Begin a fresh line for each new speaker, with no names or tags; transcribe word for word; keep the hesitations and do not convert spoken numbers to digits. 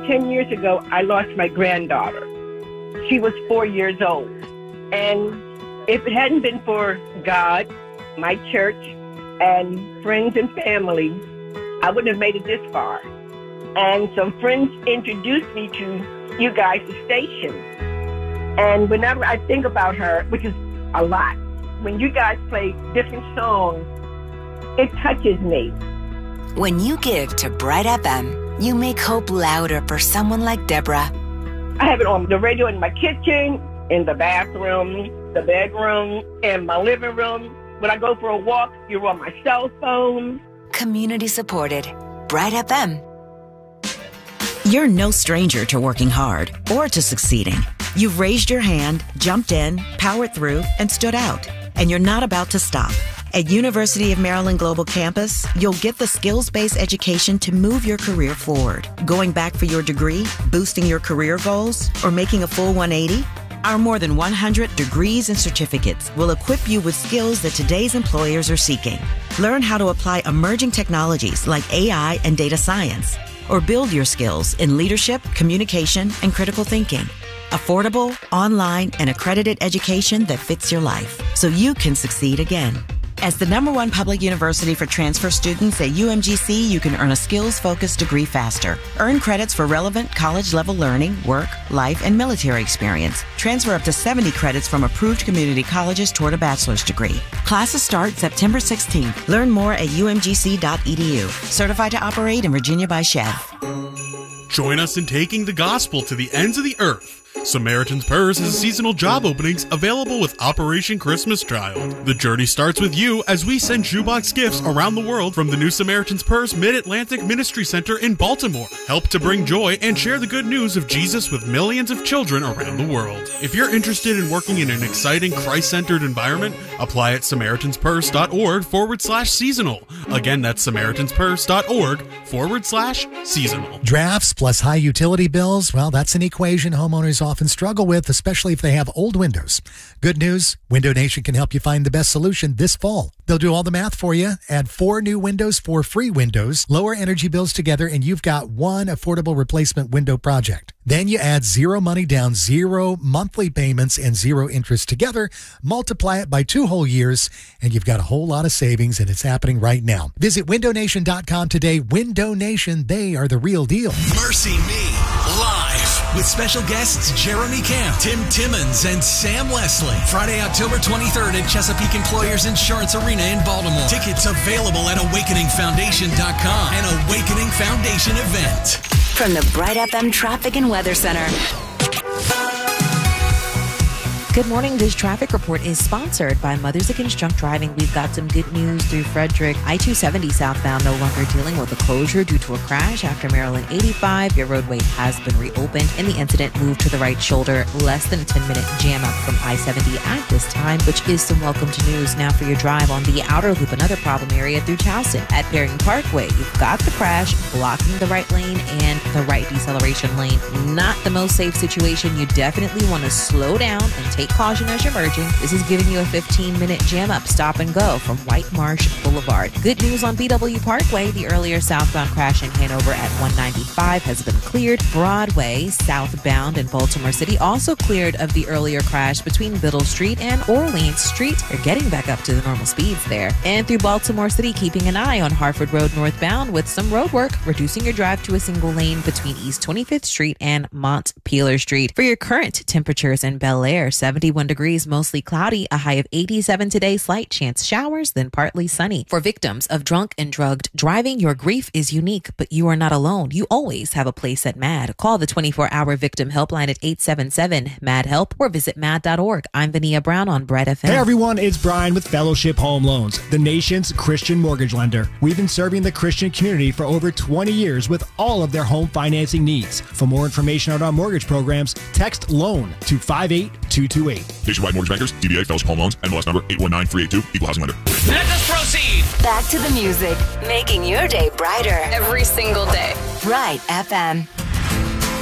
ten years ago, I lost my granddaughter. She was four years old. And if it hadn't been for God, my church, and friends and family, I wouldn't have made it this far. And some friends introduced me to you guys' station. And whenever I think about her, which is a lot, when you guys play different songs, it touches me.
When you give to Bright F M, you make hope louder for someone like Deborah.
I have it on the radio in my kitchen, in the bathroom, the bedroom, in my living room. When I go for a walk, you're on my cell phone.
Community supported. Bright F M.
You're no stranger to working hard or to succeeding. You've raised your hand, jumped in, powered through, and stood out. And you're not about to stop. At University of Maryland Global Campus, you'll get the skills-based education to move your career forward. Going back for your degree, boosting your career goals, or making a full one eighty? Our more than one hundred degrees and certificates will equip you with skills that today's employers are seeking. Learn how to apply emerging technologies like A I and data science, or build your skills in leadership, communication, and critical thinking. Affordable, online, and accredited education that fits your life, so you can succeed again. As the number one public university for transfer students at U M G C, you can earn a skills-focused degree faster. Earn credits for relevant college-level learning, work, life, and military experience. Transfer up to seventy credits from approved community colleges toward a bachelor's degree. Classes start September sixteenth. Learn more at U M G C dot E D U. Certified to operate in Virginia by Chev.
Join us in taking the gospel to the ends of the earth. Samaritan's Purse has seasonal job openings available with Operation Christmas Child. The journey starts with you as we send shoebox gifts around the world from the new Samaritan's Purse Mid-Atlantic Ministry Center in Baltimore. Help to bring joy and share the good news of Jesus with millions of children around the world. If you're interested in working in an exciting Christ-centered environment, apply at SamaritansPurse.org forward slash seasonal. Again, that's SamaritansPurse.org forward slash seasonal.
Drafts plus high utility bills, well, that's an equation homeowners often struggle with, especially if they have old windows. Good news, Window Nation can help you find the best solution this fall. They'll do all the math for you, add four new windows for free windows, lower energy bills together, and you've got one affordable replacement window project. Then you add zero money down, zero monthly payments, and zero interest together. Multiply it by two whole years, and you've got a whole lot of savings, and it's happening right now. Visit window nation dot com today. Window Nation, they are the real deal.
Mercy Me, live with special guests Jeremy Camp, Tim Timmons, and Sam Leslie. Friday, October twenty-third at Chesapeake Employers Insurance Arena in Baltimore. Tickets available at awakening foundation dot com. An Awakening Foundation event.
From the Bright F M Traffic and Weather Center.
Good morning. This traffic report is sponsored by Mothers Against Drunk Driving. We've got some good news through Frederick. I two seventy southbound no longer dealing with a closure due to a crash after Maryland eighty-five. Your roadway has been reopened, and the incident moved to the right shoulder. Less than a ten-minute jam up from I seventy at this time, which is some welcome to news. Now for your drive on the outer loop, another problem area through Charleston. At Perry Parkway, you've got the crash blocking the right lane and the right deceleration lane. Not the most safe situation. You definitely want to slow down and take caution as you're merging. This is giving you a fifteen-minute jam up stop and go from White Marsh Boulevard. Good news on B W Parkway. The earlier southbound crash in Hanover at one ninety-five has been cleared. Broadway southbound in Baltimore City also cleared of the earlier crash between Biddle Street and Orleans Street. You're getting back up to the normal speeds there. And through Baltimore City, keeping an eye on Harford Road northbound with some road work, reducing your drive to a single lane between East twenty-fifth Street and Montpelier Street. For your current temperatures in Bel Air, seventy-one degrees, mostly cloudy, a high of eighty-seven today, slight chance showers, then partly sunny. For victims of drunk and drugged driving, your grief is unique, but you are not alone. You always have a place at MAD. Call the twenty-four hour victim helpline at eight seven seven, M A D HELP or visit mad dot org. I'm Vania Brown on Bright F M.
Hey everyone, it's Brian with Fellowship Home Loans, the nation's Christian mortgage lender. We've been serving the Christian community for over twenty years with all of their home financing needs. For more information on our mortgage programs, text LOAN to five eight two two eight.
Nationwide Mortgage Bankers, D B A Fellowship Home Loans, N M L S number eight one nine three eight two, Equal Housing Lender.
Let us proceed. Back to the music, making your day brighter every single day. Bright F M.